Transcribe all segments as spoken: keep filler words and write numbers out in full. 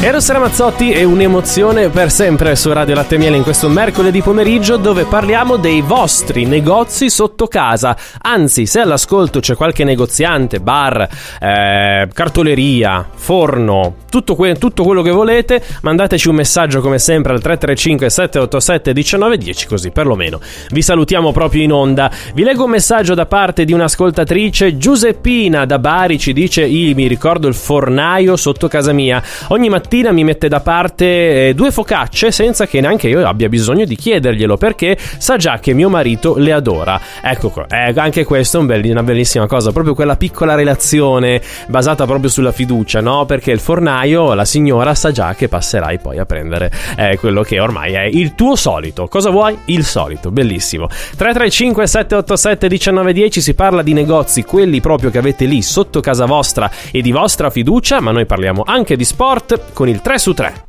Eros Ramazzotti e un'emozione per sempre su Radio Latte e Miele in questo mercoledì pomeriggio, dove parliamo dei vostri negozi sotto casa. Anzi, se all'ascolto c'è qualche negoziante, bar, eh, cartoleria, forno, tutto, que- tutto quello che volete, mandateci un messaggio come sempre al tre tre cinque sette otto sette uno nove uno zero, così perlomeno vi salutiamo proprio in onda. Vi leggo un messaggio da parte di un'ascoltatrice. Giuseppina da Bari ci dice: io mi ricordo il fornaio sotto casa mia, ogni mattina mi mette da parte eh, due focacce senza che neanche io abbia bisogno di chiederglielo, perché sa già che mio marito le adora. Ecco qua, eh, anche questo è un bell- una bellissima cosa, proprio quella piccola relazione basata proprio sulla fiducia, no? Perché il fornaio, la signora sa già che passerai poi a prendere eh, quello che ormai è il tuo solito. Cosa vuoi? Il solito, bellissimo. tre tre cinque sette otto sette uno nove uno zero, si parla di negozi, quelli proprio che avete lì sotto casa vostra e di vostra fiducia, ma noi parliamo anche di sport con il tre su tre.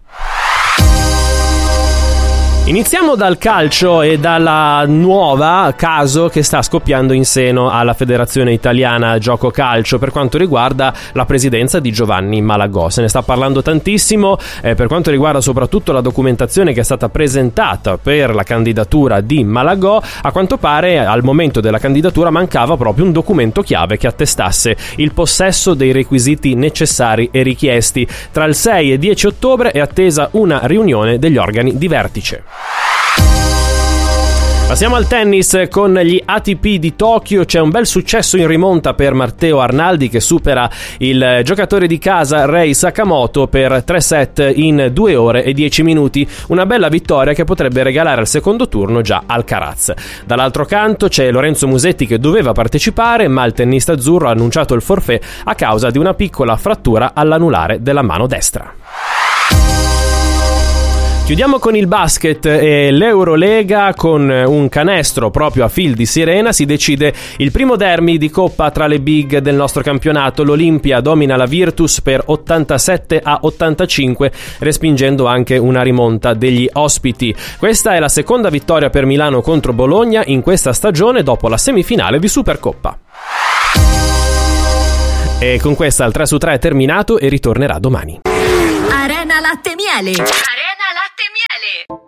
Iniziamo dal calcio e dalla nuova caso che sta scoppiando in seno alla Federazione Italiana Gioco Calcio per quanto riguarda la presidenza di Giovanni Malagò. Se ne sta parlando tantissimo eh, per quanto riguarda soprattutto la documentazione che è stata presentata per la candidatura di Malagò. A quanto pare al momento della candidatura mancava proprio un documento chiave che attestasse il possesso dei requisiti necessari e richiesti. Tra il sei e dieci ottobre è attesa una riunione degli organi di vertice. Passiamo al tennis con gli A T P di Tokyo. C'è un bel successo in rimonta per Matteo Arnaldi, che supera il giocatore di casa Rei Sakamoto per tre set in due ore e dieci minuti. Una bella vittoria che potrebbe regalare al secondo turno già Alcaraz. Dall'altro canto c'è Lorenzo Musetti che doveva partecipare, ma il tennista azzurro ha annunciato il forfait a causa di una piccola frattura all'anulare della mano destra. Chiudiamo con il basket e l'Eurolega. Con un canestro proprio a fil di sirena si decide il primo derby di coppa tra le big del nostro campionato. L'Olimpia domina la Virtus per ottantasette a ottantacinque, respingendo anche una rimonta degli ospiti. Questa è la seconda vittoria per Milano contro Bologna in questa stagione dopo la semifinale di Supercoppa. E con questa il tre su tre è terminato e ritornerà domani. Arena Latte e Miele. Arena Latte e Miele.